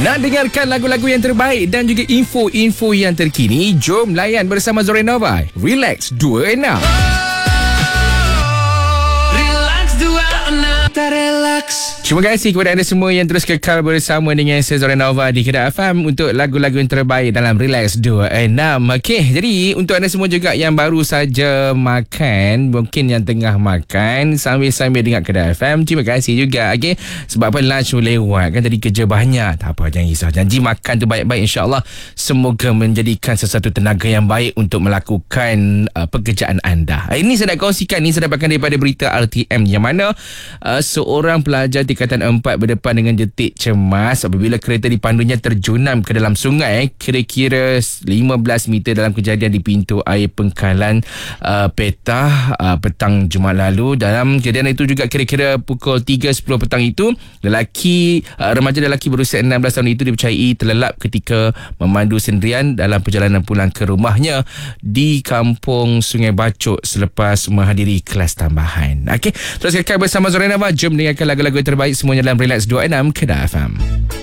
Nak dengarkan lagu-lagu yang terbaik dan juga info-info yang terkini? Jom layan bersama Zorenova. Relax 26. Terima kasih kepada anda semua yang terus kekal bersama dengan saya Zorenova di Kedah FM untuk lagu-lagu yang terbaik dalam Relax 26. Okey, jadi untuk anda semua juga yang baru saja makan, mungkin yang tengah makan sambil-sambil dengar Kedah FM, terima kasih juga. Okey, sebab apa lunch lewat kan, tadi kerja banyak. Tak apa, jangan risau. Janji makan tu baik-baik, insya-Allah semoga menjadikan sesuatu tenaga yang baik untuk melakukan pekerjaan anda. Ini saya nak kongsikan, ni saya dapatkan daripada berita RTM yang mana seorang pelajar tingkatan 4 berdepan dengan detik cemas apabila kereta dipandunya terjunam ke dalam sungai kira-kira 15 meter dalam kejadian di pintu air Pengkalan Petah petang Jumaat lalu. Dalam kejadian itu juga kira-kira pukul 3.10 petang itu, remaja lelaki berusia 16 tahun itu dipercayai terlelap ketika memandu sendirian dalam perjalanan pulang ke rumahnya di kampung Sungai Bacok selepas menghadiri kelas tambahan. Okey, terus kekal bersama Zorenova. Jom dengarkan lagu-lagu terbaik semuanya dalam Relax 26 Kedah FM.